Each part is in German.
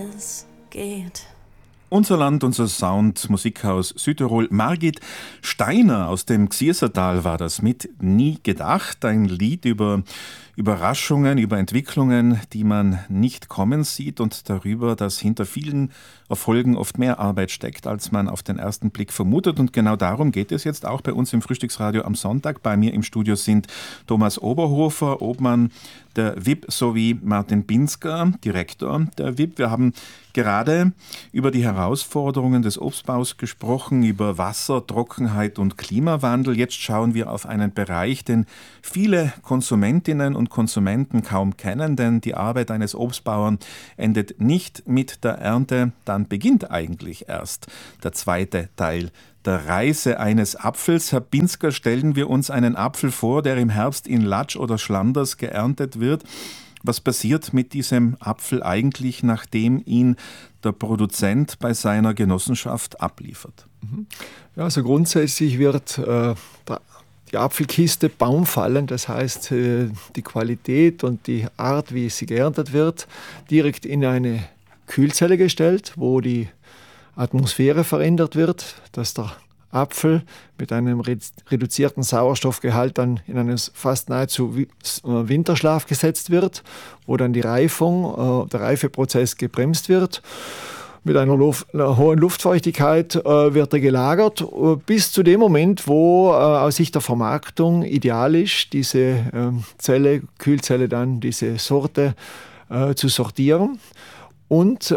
Es geht. Unser Land, unser Sound, Musikhaus Südtirol. Margit Steiner aus dem Gsiersertal war das mit Nie gedacht. Ein Lied über Überraschungen, über Entwicklungen, die man nicht kommen sieht und darüber, dass hinter vielen Erfolgen oft mehr Arbeit steckt, als man auf den ersten Blick vermutet. Und genau darum geht es jetzt auch bei uns im Frühstücksradio am Sonntag. Bei mir im Studio sind Thomas Oberhofer, Obmann der WIP, sowie Martin Binsker, Direktor der WIP. Wir haben gerade über die Herausforderungen des Obstbaus gesprochen, über Wasser, Trockenheit und Klimawandel. Jetzt schauen wir auf einen Bereich, den viele Konsumentinnen und Konsumenten kaum kennen, denn die Arbeit eines Obstbauern endet nicht mit der Ernte, dann beginnt eigentlich erst der zweite Teil der Reise eines Apfels. Herr Binsker, stellen wir uns einen Apfel vor, der im Herbst in Latsch oder Schlanders geerntet wird. Was passiert mit diesem Apfel eigentlich, nachdem ihn der Produzent bei seiner Genossenschaft abliefert? Ja, also grundsätzlich wird die Apfelkiste baumfallen, das heißt die Qualität und die Art, wie sie geerntet wird, direkt in eine Kühlzelle gestellt, wo die Atmosphäre verändert wird, dass der Apfel mit einem reduzierten Sauerstoffgehalt dann in einen fast nahezu Winterschlaf gesetzt wird, wo dann die Reifung, der Reifeprozess gebremst wird. Mit einer hohen Luftfeuchtigkeit wird er gelagert, bis zu dem Moment, wo aus Sicht der Vermarktung ideal ist, diese Kühlzelle dann, diese Sorte zu sortieren. Und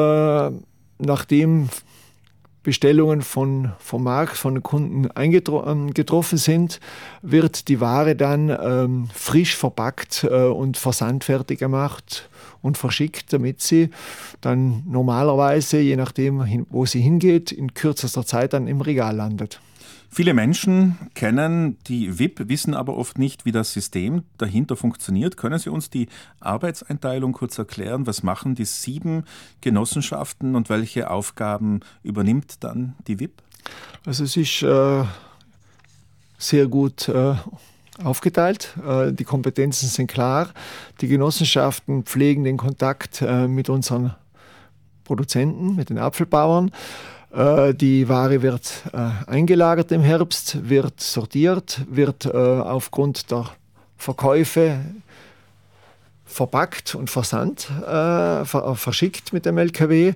nachdem Bestellungen vom Markt, von den Kunden getroffen sind, wird die Ware dann frisch verpackt und versandfertig gemacht und verschickt, damit sie dann normalerweise, je nachdem, wo sie hingeht, in kürzester Zeit dann im Regal landet. Viele Menschen kennen die WIP, wissen aber oft nicht, wie das System dahinter funktioniert. Können Sie uns die Arbeitseinteilung kurz erklären? Was machen die 7 Genossenschaften und welche Aufgaben übernimmt dann die WIP? Also es ist sehr gut aufgeteilt. Die Kompetenzen sind klar. Die Genossenschaften pflegen den Kontakt mit unseren Produzenten, mit den Apfelbauern. Die Ware wird eingelagert im Herbst, wird sortiert, wird aufgrund der Verkäufe verpackt und verschickt mit dem LKW.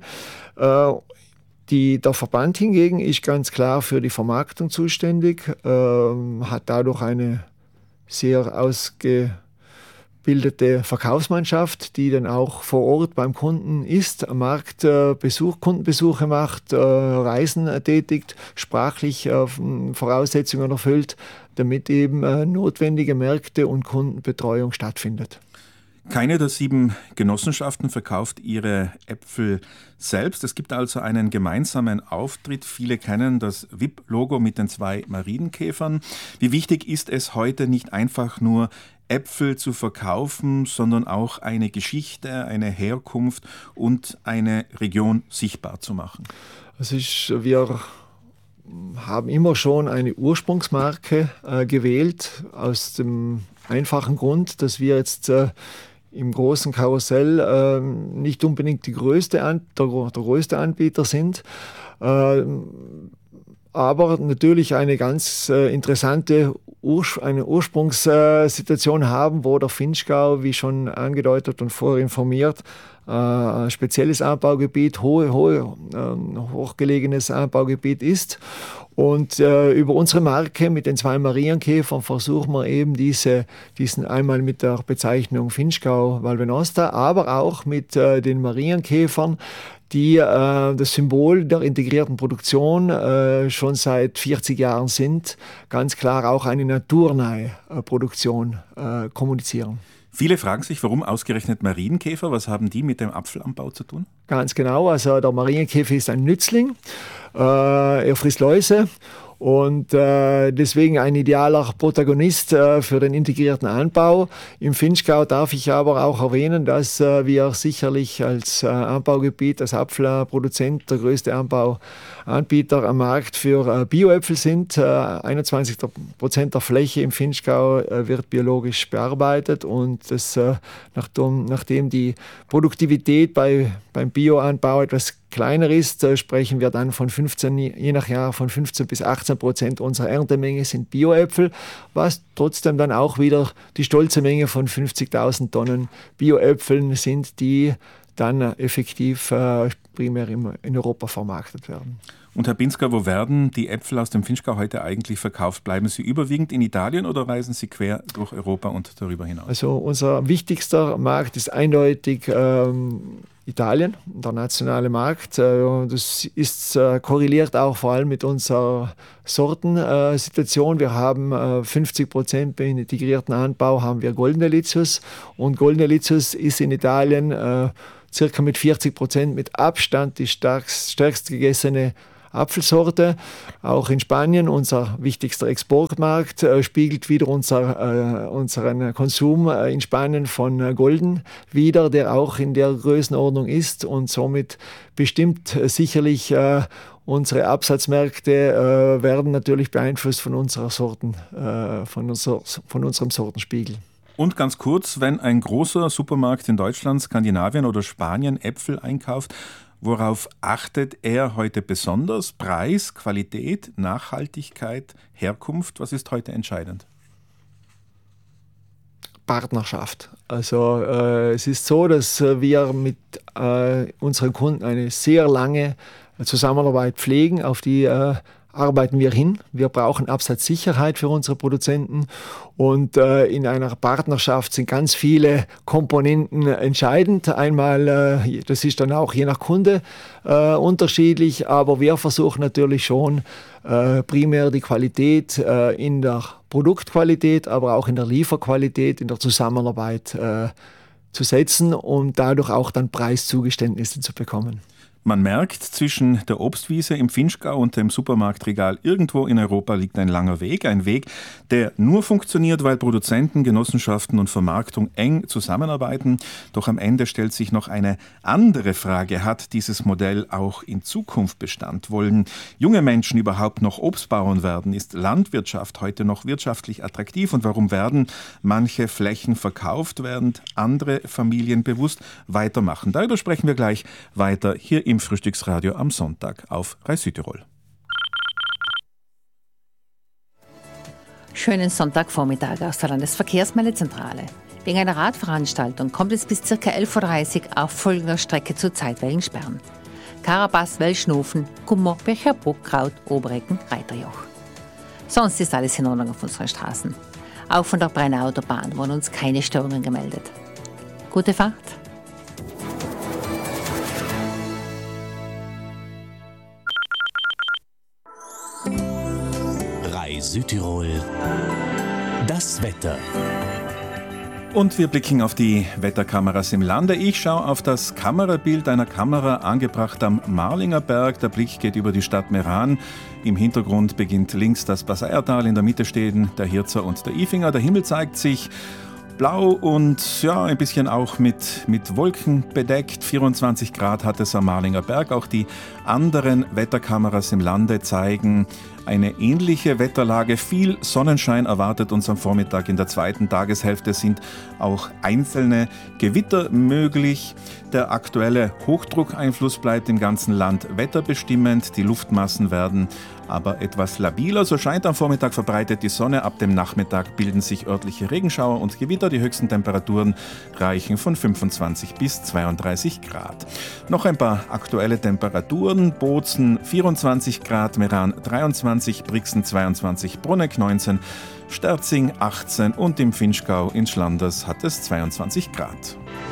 Der Verband hingegen ist ganz klar für die Vermarktung zuständig, hat dadurch eine sehr ausgebildete Verkaufsmannschaft, die dann auch vor Ort beim Kunden ist, am Markt Kundenbesuche macht, Reisen tätigt, sprachlich Voraussetzungen erfüllt, damit eben notwendige Märkte und Kundenbetreuung stattfindet. Keine der 7 Genossenschaften verkauft ihre Äpfel selbst. Es gibt also einen gemeinsamen Auftritt. Viele kennen das WIP-Logo mit den 2 Marienkäfern. Wie wichtig ist es heute, nicht einfach nur Äpfel zu verkaufen, sondern auch eine Geschichte, eine Herkunft und eine Region sichtbar zu machen? Wir haben immer schon eine Ursprungsmarke gewählt, aus dem einfachen Grund, dass wir jetzt im großen Karussell nicht unbedingt der größte Anbieter sind, aber natürlich eine ganz interessante Ursprungssituation haben, wo der Vinschgau, wie schon angedeutet und vorher informiert, ein spezielles Anbaugebiet, hochgelegenes Anbaugebiet ist. Und über unsere Marke mit den 2 Marienkäfern versuchen wir eben diesen einmal mit der Bezeichnung Vinschgau Valvenosta, aber auch mit den Marienkäfern, die das Symbol der integrierten Produktion schon seit 40 Jahren sind, ganz klar auch eine naturnahe Produktion kommunizieren. Viele fragen sich, warum ausgerechnet Marienkäfer? Was haben die mit dem Apfelanbau zu tun? Ganz genau, also der Marienkäfer ist ein Nützling, er frisst Läuse und deswegen ein idealer Protagonist für den integrierten Anbau. Im Vinschgau darf ich aber auch erwähnen, dass wir sicherlich als Anbaugebiet, als Apfelproduzent der größte Anbauanbieter am Markt für Bioäpfel sind. 21% der Fläche im Vinschgau wird biologisch bearbeitet und das, nachdem die Produktivität beim Bioanbau etwas kleiner ist, sprechen wir dann von 15, je nach Jahr von 15 bis 18% unserer Erntemenge sind Bioäpfel, was trotzdem dann auch wieder die stolze Menge von 50.000 Tonnen Bioäpfeln sind, die dann effektiv primär in Europa vermarktet werden. Und Herr Binsker, wo werden die Äpfel aus dem Vinschgau heute eigentlich verkauft? Bleiben sie überwiegend in Italien oder reisen sie quer durch Europa und darüber hinaus? Also unser wichtigster Markt ist eindeutig Italien, der nationale Markt. Das ist korreliert auch vor allem mit unserer Sortensituation. Wir haben 50% im integrierten Anbau haben wir Golden Delicious und Golden Delicious ist in Italien circa mit 40% mit Abstand die stärkst gegessene Apfelsorte. Auch in Spanien, unser wichtigster Exportmarkt, spiegelt wieder unseren Konsum in Spanien von Golden wider, der auch in der Größenordnung ist und somit bestimmt sicherlich unsere Absatzmärkte werden natürlich beeinflusst von unserer Sorten, von unserem Sortenspiegel. Und ganz kurz, wenn ein großer Supermarkt in Deutschland, Skandinavien oder Spanien Äpfel einkauft, worauf achtet er heute besonders? Preis, Qualität, Nachhaltigkeit, Herkunft? Was ist heute entscheidend? Partnerschaft. Also es ist so, dass wir mit unseren Kunden eine sehr lange Zusammenarbeit pflegen, auf die arbeiten wir hin. Wir brauchen Absatzsicherheit für unsere Produzenten und in einer Partnerschaft sind ganz viele Komponenten entscheidend. Einmal, das ist dann auch je nach Kunde unterschiedlich, aber wir versuchen natürlich schon primär die Qualität in der Produktqualität, aber auch in der Lieferqualität, in der Zusammenarbeit zu setzen und dadurch auch dann Preiszugeständnisse zu bekommen. Man merkt, zwischen der Obstwiese im Vinschgau und dem Supermarktregal irgendwo in Europa liegt ein langer Weg. Ein Weg, der nur funktioniert, weil Produzenten, Genossenschaften und Vermarktung eng zusammenarbeiten. Doch am Ende stellt sich noch eine andere Frage. Hat dieses Modell auch in Zukunft Bestand? Wollen junge Menschen überhaupt noch Obstbauern werden? Ist Landwirtschaft heute noch wirtschaftlich attraktiv? Und warum werden manche Flächen verkauft, während andere Familien bewusst weitermachen? Darüber sprechen wir gleich weiter hier im Frühstücksradio am Sonntag auf RAI Südtirol. Schönen Sonntagvormittag aus der Landesverkehrsmeldezentrale. Wegen einer Radveranstaltung kommt es bis ca. 11.30 Uhr auf folgender Strecke zu zeitweiligen Sperren. Karabas, Welschnofen, Gummer, Becherbruck, Kraut, Oberecken, Reiterjoch. Sonst ist alles in Ordnung auf unseren Straßen. Auch von der Brenner Autobahn wurden uns keine Störungen gemeldet. Gute Fahrt! Südtirol, das Wetter. Und wir blicken auf die Wetterkameras im Lande. Ich schaue auf das Kamerabild einer Kamera, angebracht am Marlinger Berg. Der Blick geht über die Stadt Meran. Im Hintergrund beginnt links das Passaiertal, in der Mitte stehen der Hirzer und der Ifinger. Der Himmel zeigt sich blau und ja, ein bisschen auch mit Wolken bedeckt. 24 Grad hat es am Marlinger Berg. Auch die anderen Wetterkameras im Lande zeigen eine ähnliche Wetterlage. Viel Sonnenschein erwartet uns am Vormittag. In der zweiten Tageshälfte sind auch einzelne Gewitter möglich. Der aktuelle Hochdruckeinfluss bleibt im ganzen Land wetterbestimmend. Die Luftmassen werden aber etwas labiler. So scheint am Vormittag verbreitet die Sonne. Ab dem Nachmittag bilden sich örtliche Regenschauer und Gewitter. Die höchsten Temperaturen reichen von 25 bis 32 Grad. Noch ein paar aktuelle Temperaturen. Bozen 24 Grad, Meran 23, Brixen 22, Bruneck 19, Sterzing 18 und im Vinschgau in Schlanders hat es 22 Grad.